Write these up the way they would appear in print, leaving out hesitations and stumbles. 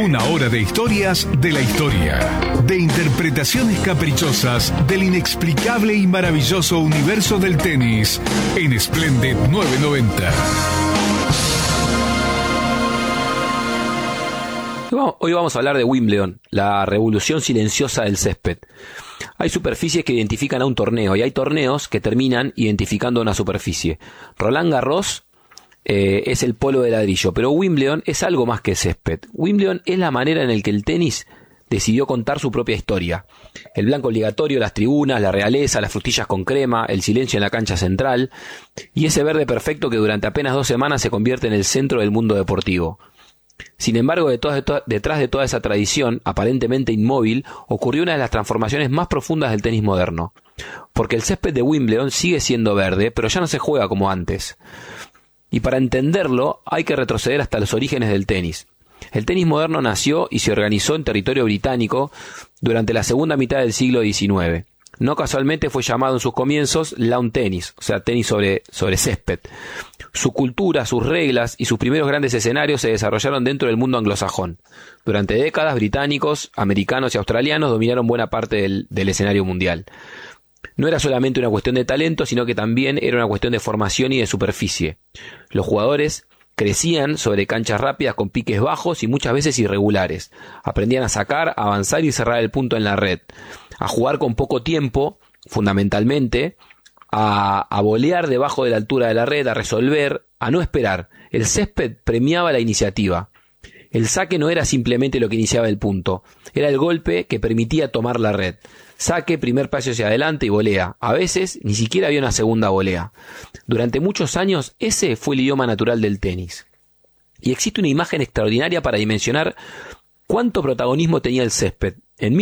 Una hora de historias de la historia, de interpretaciones caprichosas del inexplicable y maravilloso universo del tenis en Splendid 990. Hoy vamos a hablar de Wimbledon, la revolución silenciosa del césped. Hay superficies que identifican a un torneo y hay torneos que terminan identificando una superficie. Roland Garros es el polo de ladrillo, pero Wimbledon es algo más que césped. Wimbledon es la manera en la que el tenis decidió contar su propia historia. El blanco obligatorio, las tribunas, la realeza, las frutillas con crema, el silencio en la cancha central y ese verde perfecto que durante apenas 2 semanas se convierte en el centro del mundo deportivo. Sin embargo, detrás de toda esa tradición, aparentemente inmóvil, ocurrió una de las transformaciones más profundas del tenis moderno. Porque el césped de Wimbledon sigue siendo verde, pero ya no se juega como antes. Y para entenderlo, hay que retroceder hasta los orígenes del tenis. El tenis moderno nació y se organizó en territorio británico durante la segunda mitad del siglo XIX. No casualmente fue llamado en sus comienzos lawn tennis, o sea, tenis sobre césped. Su cultura, sus reglas y sus primeros grandes escenarios se desarrollaron dentro del mundo anglosajón. Durante décadas, británicos, americanos y australianos dominaron buena parte del escenario mundial. No era solamente una cuestión de talento, sino que también era una cuestión de formación y de superficie. Los jugadores crecían sobre canchas rápidas con piques bajos y muchas veces irregulares. Aprendían a sacar, avanzar y cerrar el punto en la red. A jugar con poco tiempo, fundamentalmente, a volear debajo de la altura de la red, a resolver, a no esperar. El césped premiaba la iniciativa. El saque no era simplemente lo que iniciaba el punto, era el golpe que permitía tomar la red. Saque, primer paso hacia adelante y volea. A veces ni siquiera había una segunda volea. Durante muchos años ese fue el idioma natural del tenis. Y existe una imagen extraordinaria para dimensionar cuánto protagonismo tenía el césped. En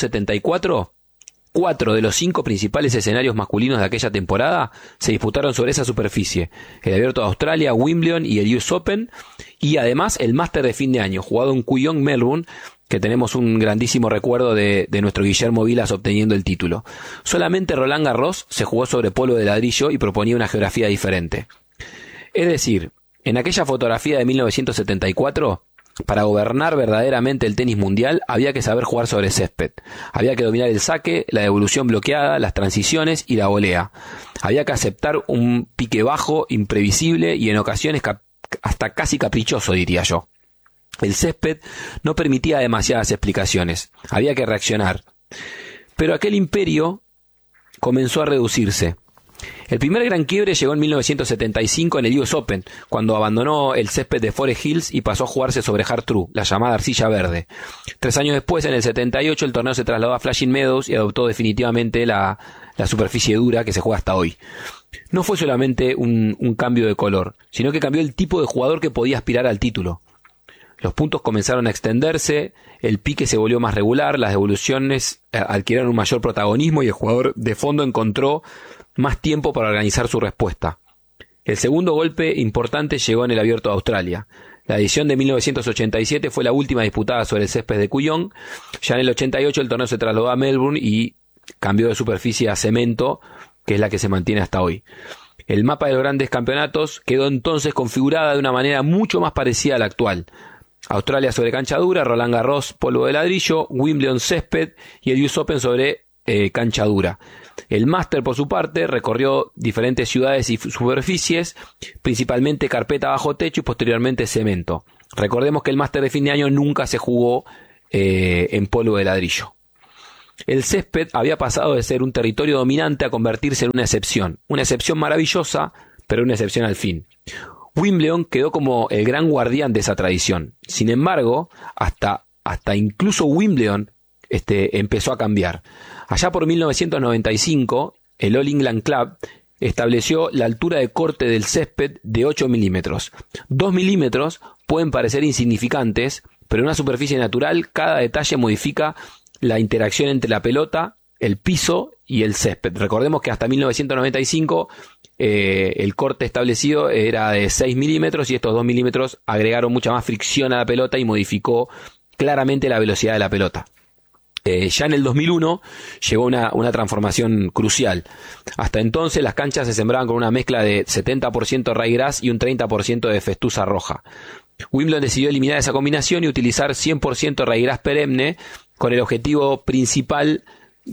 1974, 4 de los 5 principales escenarios masculinos de aquella temporada se disputaron sobre esa superficie. El Abierto de Australia, Wimbledon y el US Open, y además el Máster de fin de año, jugado en Kooyong, Melbourne, que tenemos un grandísimo recuerdo de nuestro Guillermo Vilas obteniendo el título. Solamente Roland Garros se jugó sobre polo de ladrillo y proponía una geografía diferente. Es decir, en aquella fotografía de 1974... para gobernar verdaderamente el tenis mundial había que saber jugar sobre césped. Había que dominar el saque, la devolución bloqueada, las transiciones y la volea. Había que aceptar un pique bajo, imprevisible y en ocasiones hasta casi caprichoso, diría yo. El césped no permitía demasiadas explicaciones. Había que reaccionar. Pero aquel imperio comenzó a reducirse. El primer gran quiebre llegó en 1975 en el US Open, cuando abandonó el césped de Forest Hills y pasó a jugarse sobre hard true, la llamada arcilla verde. 3 años después, en el 78, el torneo se trasladó a Flushing Meadows y adoptó definitivamente la superficie dura que se juega hasta hoy. No fue solamente un cambio de color, sino que cambió el tipo de jugador que podía aspirar al título. Los puntos comenzaron a extenderse, el pique se volvió más regular, las devoluciones adquirieron un mayor protagonismo y el jugador de fondo encontró más tiempo para organizar su respuesta. El segundo golpe importante llegó en el Abierto de Australia. La edición de 1987 fue la última disputada sobre el césped de Kooyong. Ya en el 88 el torneo se trasladó a Melbourne y cambió de superficie a cemento, que es la que se mantiene hasta hoy. El mapa de los grandes campeonatos quedó entonces configurada de una manera mucho más parecida a la actual. Australia sobre cancha dura, Roland Garros polvo de ladrillo, Wimbledon césped y el US Open sobre cancha dura. El Máster, por su parte, recorrió diferentes ciudades y superficies, principalmente carpeta bajo techo y posteriormente cemento. Recordemos que el Máster de fin de año nunca se jugó en polvo de ladrillo. El césped había pasado de ser un territorio dominante a convertirse en una excepción maravillosa, pero una excepción al fin. Wimbledon quedó como el gran guardián de esa tradición. Sin embargo, hasta incluso Wimbledon empezó a cambiar. Allá por 1995, el All England Club estableció la altura de corte del césped de 8 milímetros. 2 milímetros pueden parecer insignificantes, pero en una superficie natural cada detalle modifica la interacción entre la pelota, el piso y el césped. Recordemos que hasta 1995 el corte establecido era de 6 milímetros y estos 2 milímetros agregaron mucha más fricción a la pelota y modificó claramente la velocidad de la pelota. Ya en el 2001 llegó una transformación crucial. Hasta entonces las canchas se sembraban con una mezcla de 70% ryegrass y un 30% de festusa roja. Wimbledon decidió eliminar esa combinación y utilizar 100% ryegrass perenne con el objetivo principal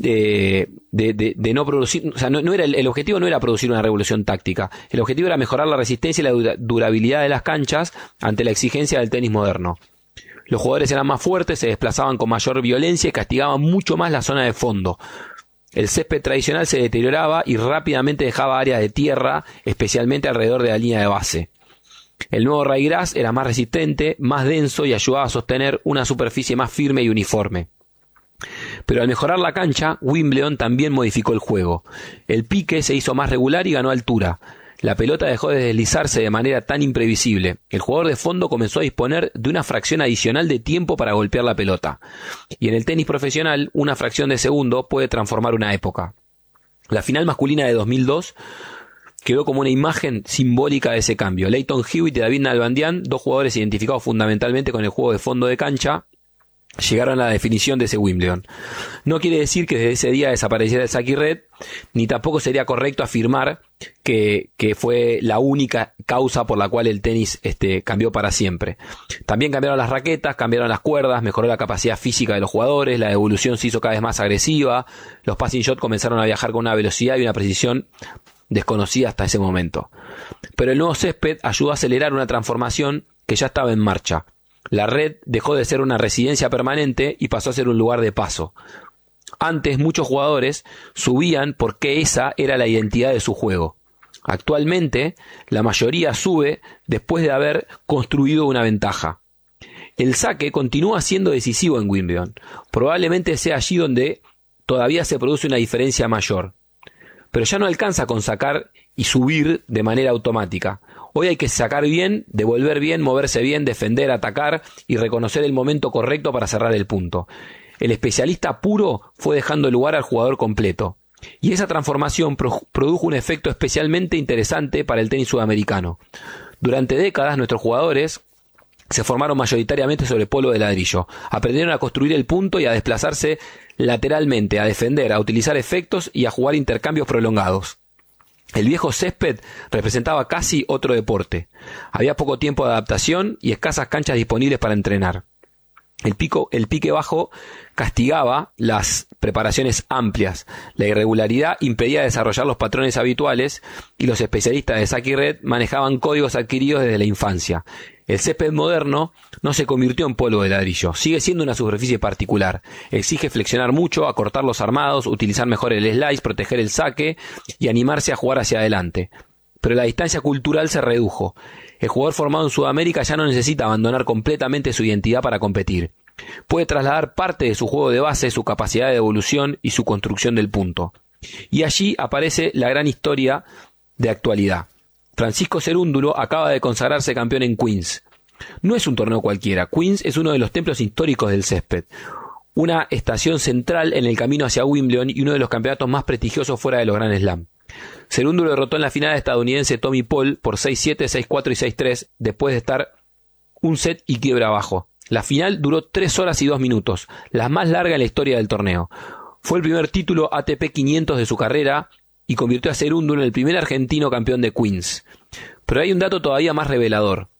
de no producir, o sea, no era el objetivo no era producir una revolución táctica, el objetivo era mejorar la resistencia y la durabilidad de las canchas ante la exigencia del tenis moderno. Los jugadores eran más fuertes, se desplazaban con mayor violencia y castigaban mucho más la zona de fondo. El césped tradicional se deterioraba y rápidamente dejaba áreas de tierra, especialmente alrededor de la línea de base. El nuevo ryegrass era más resistente, más denso y ayudaba a sostener una superficie más firme y uniforme. Pero al mejorar la cancha, Wimbledon también modificó el juego. El pique se hizo más regular y ganó altura. La pelota dejó de deslizarse de manera tan imprevisible. El jugador de fondo comenzó a disponer de una fracción adicional de tiempo para golpear la pelota. Y en el tenis profesional, una fracción de segundo puede transformar una época. La final masculina de 2002 quedó como una imagen simbólica de ese cambio. Lleyton Hewitt y David Nalbandian, dos jugadores identificados fundamentalmente con el juego de fondo de cancha, llegaron a la definición de ese Wimbledon. No quiere decir que desde ese día desapareciera el saque y red, ni tampoco sería correcto afirmar que fue la única causa por la cual el tenis cambió para siempre. También cambiaron las raquetas, cambiaron las cuerdas, mejoró la capacidad física de los jugadores, la devolución se hizo cada vez más agresiva, los passing shots comenzaron a viajar con una velocidad y una precisión desconocida hasta ese momento. Pero el nuevo césped ayudó a acelerar una transformación que ya estaba en marcha. La red dejó de ser una residencia permanente y pasó a ser un lugar de paso. Antes muchos jugadores subían porque esa era la identidad de su juego. Actualmente la mayoría sube después de haber construido una ventaja. El saque continúa siendo decisivo en Wimbledon. Probablemente sea allí donde todavía se produce una diferencia mayor. Pero ya no alcanza con sacar y subir de manera automática. Hoy hay que sacar bien, devolver bien, moverse bien, defender, atacar y reconocer el momento correcto para cerrar el punto. El especialista puro fue dejando lugar al jugador completo. Y esa transformación produjo un efecto especialmente interesante para el tenis sudamericano. Durante décadas nuestros jugadores se formaron mayoritariamente sobre polvo de ladrillo. Aprendieron a construir el punto y a desplazarse lateralmente, a defender, a utilizar efectos y a jugar intercambios prolongados. El viejo césped representaba casi otro deporte. Había poco tiempo de adaptación y escasas canchas disponibles para entrenar. El pique bajo castigaba las preparaciones amplias. La irregularidad impedía desarrollar los patrones habituales y los especialistas de saque y red manejaban códigos adquiridos desde la infancia. El césped moderno no se convirtió en polvo de ladrillo. Sigue siendo una superficie particular. Exige flexionar mucho, acortar los armados, utilizar mejor el slice, proteger el saque y animarse a jugar hacia adelante. Pero la distancia cultural se redujo. El jugador formado en Sudamérica ya no necesita abandonar completamente su identidad para competir. Puede trasladar parte de su juego de base, su capacidad de evolución y su construcción del punto. Y allí aparece la gran historia de actualidad. Francisco Cerúndulo acaba de consagrarse campeón en Queens. No es un torneo cualquiera. Queens es uno de los templos históricos del césped. Una estación central en el camino hacia Wimbledon y uno de los campeonatos más prestigiosos fuera de los Grand Slam. Cerúndulo derrotó en la final estadounidense Tommy Paul por 6-7, 6-4 y 6-3 después de estar un set y quiebra abajo. La final duró 3 horas y 2 minutos, la más larga en la historia del torneo. Fue el primer título ATP 500 de su carrera y convirtió a Cerúndulo en el primer argentino campeón de Queens. Pero hay un dato todavía más revelador.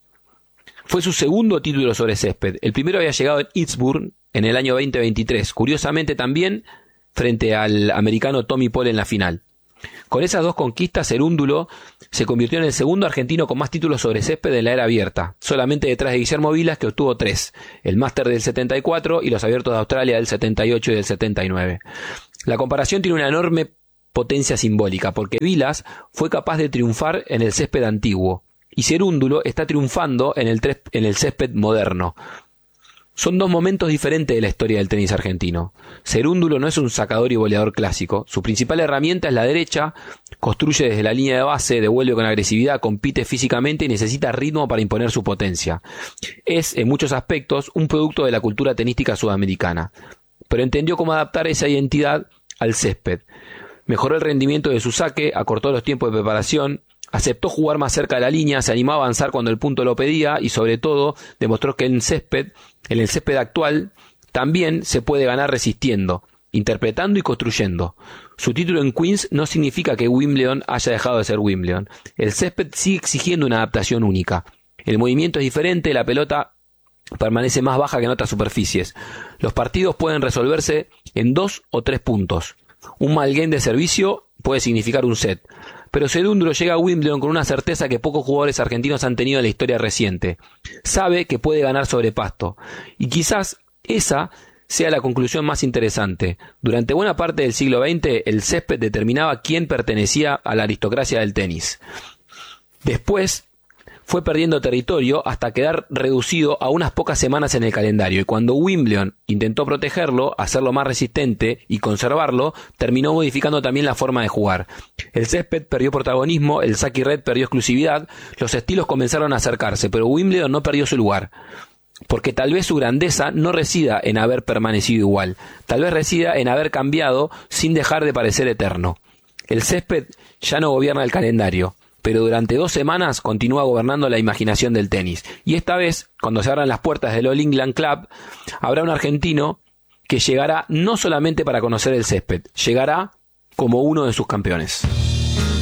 Fue su segundo título sobre césped. El primero había llegado en Eastbourne en el año 2023, curiosamente también frente al americano Tommy Paul en la final. Con esas dos conquistas, Cerúndulo se convirtió en el segundo argentino con más títulos sobre césped en la era abierta, solamente detrás de Guillermo Vilas, que obtuvo 3, el Máster del 74 y los Abiertos de Australia del 78 y del 79. La comparación tiene una enorme potencia simbólica, porque Vilas fue capaz de triunfar en el césped antiguo, y Cerúndulo está triunfando en el césped moderno. Son dos momentos diferentes de la historia del tenis argentino. Cerúndulo no es un sacador y voleador clásico. Su principal herramienta es la derecha, construye desde la línea de base, devuelve con agresividad, compite físicamente y necesita ritmo para imponer su potencia. Es, en muchos aspectos, un producto de la cultura tenística sudamericana. Pero entendió cómo adaptar esa identidad al césped. Mejoró el rendimiento de su saque, acortó los tiempos de preparación, aceptó jugar más cerca de la línea, se animó a avanzar cuando el punto lo pedía y sobre todo demostró que en el césped actual también se puede ganar resistiendo, interpretando y construyendo. Su título en Queens no significa que Wimbledon haya dejado de ser Wimbledon. El césped sigue exigiendo una adaptación única. El movimiento es diferente, la pelota permanece más baja que en otras superficies. Los partidos pueden resolverse en 2 o 3 puntos. Un mal game de servicio puede significar un set. Pero Cerúndolo llega a Wimbledon con una certeza que pocos jugadores argentinos han tenido en la historia reciente. Sabe que puede ganar sobre pasto. Y quizás esa sea la conclusión más interesante. Durante buena parte del siglo XX, el césped determinaba quién pertenecía a la aristocracia del tenis. Después fue perdiendo territorio hasta quedar reducido a unas pocas semanas en el calendario, y cuando Wimbledon intentó protegerlo, hacerlo más resistente y conservarlo, terminó modificando también la forma de jugar. El césped perdió protagonismo, el saque y red perdió exclusividad, los estilos comenzaron a acercarse, pero Wimbledon no perdió su lugar. Porque tal vez su grandeza no resida en haber permanecido igual, tal vez resida en haber cambiado sin dejar de parecer eterno. El césped ya no gobierna el calendario, pero durante 2 semanas continúa gobernando la imaginación del tenis. Y esta vez, cuando se abran las puertas del All England Club, habrá un argentino que llegará no solamente para conocer el césped, llegará como uno de sus campeones.